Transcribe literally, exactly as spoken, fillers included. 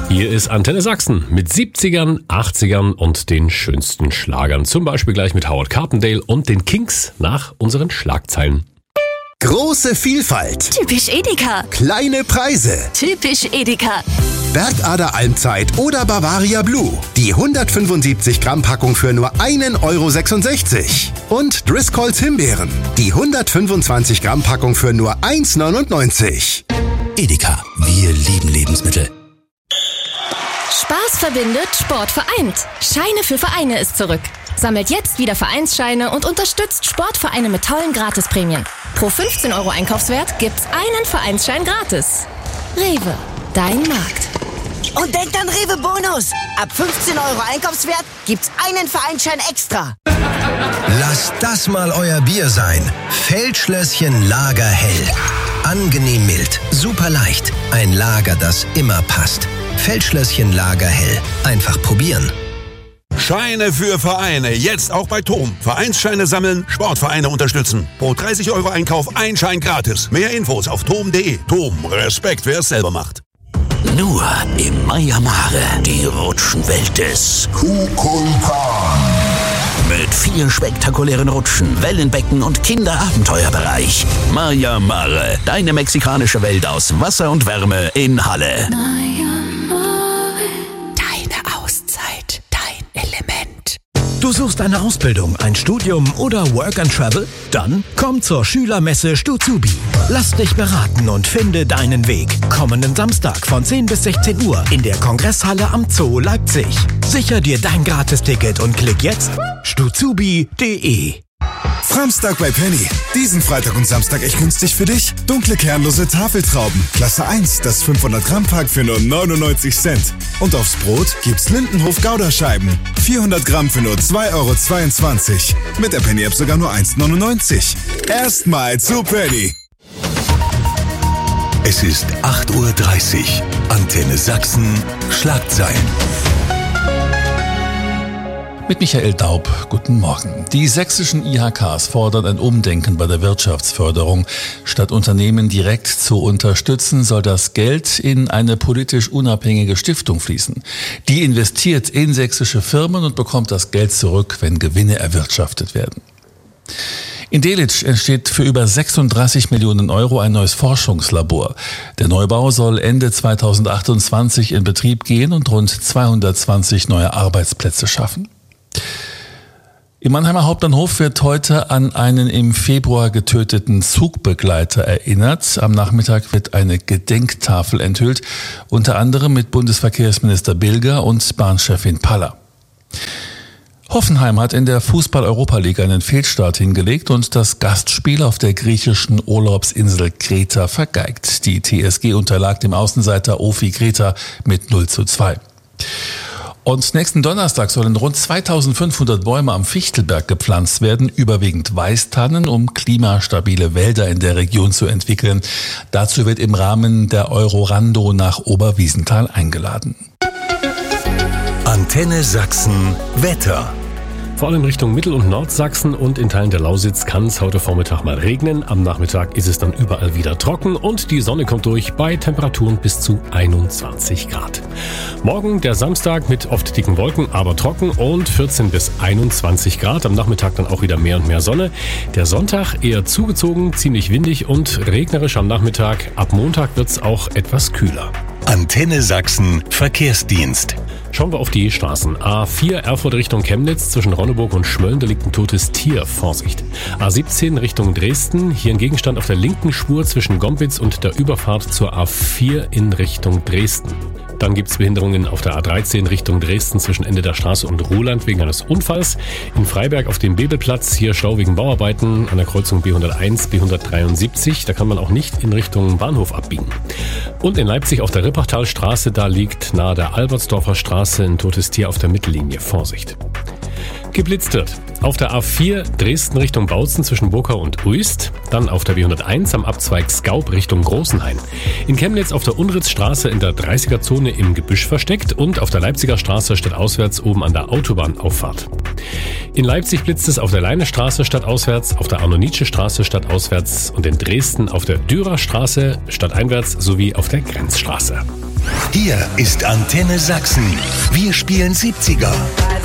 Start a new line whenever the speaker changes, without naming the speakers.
Hier ist Antenne Sachsen mit siebzigern, achtzigern und den schönsten Schlagern. Zum Beispiel gleich mit Howard Carpendale und den Kinks nach unseren Schlagzeilen.
Große Vielfalt.
Typisch Edeka.
Kleine Preise.
Typisch Edeka.
Bergader Almzeit oder Bavaria Blue. Die hundertfünfundsiebzig Gramm Packung für nur einen Euro sechsundsechzig. Und Driscolls Himbeeren. Die hundertfünfundzwanzig Gramm Packung für nur eins neunundneunzig.
Edeka, wir lieben Lebensmittel.
Spaß verbindet, Sport vereint. Scheine für Vereine ist zurück. Sammelt jetzt wieder Vereinsscheine und unterstützt Sportvereine mit tollen Gratisprämien. Pro fünfzehn Euro Einkaufswert gibt's einen Vereinsschein gratis. Rewe, dein Markt.
Und denkt an Rewe Bonus. Ab fünfzehn Euro Einkaufswert gibt's einen Vereinsschein extra.
Lasst das mal euer Bier sein. Feldschlösschen Lagerhell. Angenehm mild, super leicht. Ein Lager, das immer passt. Feldschlösschen Lagerhell. Einfach probieren.
Scheine für Vereine, jetzt auch bei Tom. Vereinsscheine sammeln, Sportvereine unterstützen. Pro dreißig Euro Einkauf ein Schein gratis. Mehr Infos auf tom punkt de. Tom, Respekt, wer es selber macht.
Nur im Maya Mare, die Rutschenwelt des Kukulkan. Mit vier spektakulären Rutschen, Wellenbecken und Kinderabenteuerbereich. Maya Mare, deine mexikanische Welt aus Wasser und Wärme in Halle.
Deine Auszeit, dein Element.
Du suchst eine Ausbildung, ein Studium oder Work and Travel? Dann komm zur Schülermesse Stuzubi. Lass dich beraten und finde deinen Weg. Kommenden Samstag von zehn bis sechzehn Uhr in der Kongresshalle am Zoo Leipzig. Sicher dir dein Gratisticket und klick jetzt stuzubi punkt de.
Framstag bei Penny. Diesen Freitag und Samstag echt günstig für dich. Dunkle kernlose Tafeltrauben. Klasse eins, das fünfhundert Gramm Pack für nur neunundneunzig Cent. Und aufs Brot gibt's Lindenhof Gouda-Scheiben. vierhundert Gramm für nur zwei Euro zweiundzwanzig. Mit der Penny-App sogar nur eins neunundneunzig. Erstmal zu Penny.
Es ist acht Uhr dreißig. Antenne Sachsen. Schlagzeilen.
Mit Michael Daub, guten Morgen. Die sächsischen I H Ks fordern ein Umdenken bei der Wirtschaftsförderung. Statt Unternehmen direkt zu unterstützen, soll das Geld in eine politisch unabhängige Stiftung fließen. Die investiert in sächsische Firmen und bekommt das Geld zurück, wenn Gewinne erwirtschaftet werden. In Delitzsch entsteht für über sechsunddreißig Millionen Euro ein neues Forschungslabor. Der Neubau soll Ende zweitausendachtundzwanzig in Betrieb gehen und rund zweihundertzwanzig neue Arbeitsplätze schaffen. Im Mannheimer Hauptbahnhof wird heute an einen im Februar getöteten Zugbegleiter erinnert. Am Nachmittag wird eine Gedenktafel enthüllt, unter anderem mit Bundesverkehrsminister Bilger und Bahnchefin Paller. Hoffenheim hat in der Fußball-Europa-League einen Fehlstart hingelegt und das Gastspiel auf der griechischen Urlaubsinsel Kreta vergeigt. Die T S G unterlag dem Außenseiter Ofi Kreta mit null zu zwei. Und nächsten Donnerstag sollen rund zweitausendfünfhundert Bäume am Fichtelberg gepflanzt werden, überwiegend Weißtannen, um klimastabile Wälder in der Region zu entwickeln. Dazu wird im Rahmen der Eurorando nach Oberwiesenthal eingeladen.
Antenne Sachsen Wetter.
Vor allem Richtung Mittel- und Nordsachsen und in Teilen der Lausitz kann es heute Vormittag mal regnen. Am Nachmittag ist es dann überall wieder trocken und die Sonne kommt durch bei Temperaturen bis zu einundzwanzig Grad. Morgen der Samstag mit oft dicken Wolken, aber trocken und vierzehn bis einundzwanzig Grad. Am Nachmittag dann auch wieder mehr und mehr Sonne. Der Sonntag eher zugezogen, ziemlich windig und regnerisch am Nachmittag. Ab Montag wird es auch etwas kühler.
Antenne Sachsen Verkehrsdienst.
Schauen wir auf die Straßen. A vier Erfurt Richtung Chemnitz, zwischen Ronneburg und Schmölln, da liegt ein totes Tier. Vorsicht. A siebzehn Richtung Dresden, hier ein Gegenstand auf der linken Spur zwischen Gombitz und der Überfahrt zur A vier in Richtung Dresden. Dann gibt es Behinderungen auf der A dreizehn Richtung Dresden zwischen Ende der Straße und Ruhland wegen eines Unfalls. In Freiberg auf dem Bebelplatz, hier Stau wegen Bauarbeiten an der Kreuzung B hunderteins, B hundertdreiundsiebzig. Da kann man auch nicht in Richtung Bahnhof abbiegen. Und in Leipzig auf der Rippachtalstraße, da liegt nahe der Albertsdorfer Straße ein totes Tier auf der Mittellinie. Vorsicht. Geblitzt wird. Auf der A vier Dresden Richtung Bautzen zwischen Burkau und Uist, dann auf der B hunderteins am Abzweig Skaub Richtung Großenhain. In Chemnitz auf der Unritzstraße in der dreißiger-Zone im Gebüsch versteckt und auf der Leipziger Straße stadtauswärts oben an der Autobahnauffahrt. In Leipzig blitzt es auf der Leinestraße stadtauswärts, auf der Arno-Nietzsche-Straße stadtauswärts und in Dresden auf der Dürerstraße stadteinwärts sowie auf der Grenzstraße.
Hier ist Antenne Sachsen. Wir spielen siebziger.